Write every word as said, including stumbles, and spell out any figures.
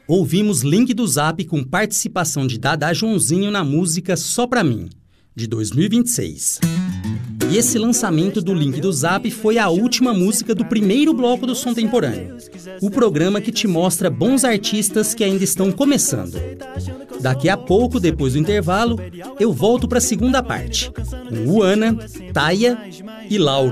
Ouvimos Link do Zap com participação de Dadá Joãozinho na música Só Pra Mim, de dois mil e vinte e seis. E esse lançamento do Link do Zap foi a última música do primeiro bloco do Som Temporâneo, o programa que te mostra bons artistas que ainda estão começando. Daqui a pouco, depois do intervalo, eu volto para a segunda parte, com Uana, Taia e Lauro.